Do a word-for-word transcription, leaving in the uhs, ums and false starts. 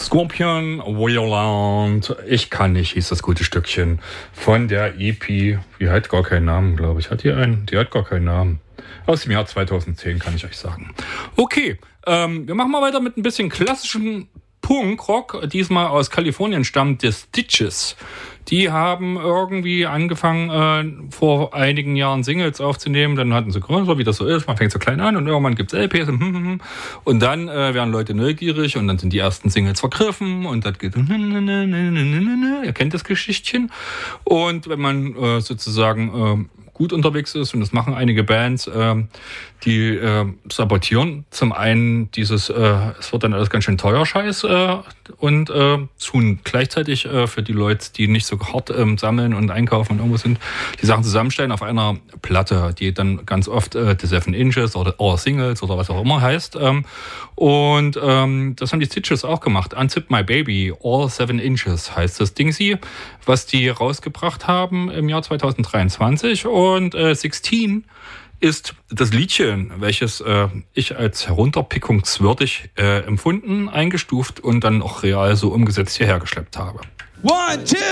Scorpion Wayland, ich kann nicht, hieß das gute Stückchen von der E P. Die hat gar keinen Namen, glaube ich. Hat die einen? Die hat gar keinen Namen. Aus dem Jahr zweitausendzehn, kann ich euch sagen. Okay, ähm, wir machen mal weiter mit ein bisschen klassischem Punkrock. Diesmal aus Kalifornien stammt The Stitches. Die haben irgendwie angefangen, äh, vor einigen Jahren Singles aufzunehmen. Dann hatten sie größer, wie das so ist. Man fängt so klein an und irgendwann gibt's L Ps. Und, und dann äh, werden Leute neugierig und dann sind die ersten Singles vergriffen und das geht. Ihr kennt das Geschichtchen. Und wenn man äh, sozusagen äh, gut unterwegs ist, und das machen einige Bands, äh, die äh, sabotieren zum einen dieses, äh, es wird dann alles ganz schön teuer Scheiß äh, und äh, tun gleichzeitig äh, für die Leute, die nicht so hart ähm, sammeln und einkaufen und irgendwo sind, die Sachen zusammenstellen auf einer Platte, die dann ganz oft äh, The Seven Inches oder Our Singles oder was auch immer heißt. Ähm, und ähm, das haben die Stitches auch gemacht. Unzip My Baby, All Seven Inches heißt das Dingsy, was die rausgebracht haben im Jahr zweitausenddreiundzwanzig. Und äh, sechzehn ist das Liedchen, welches äh, ich als herunterpickungswürdig äh, empfunden, eingestuft und dann auch real so umgesetzt hierher geschleppt habe. One, two.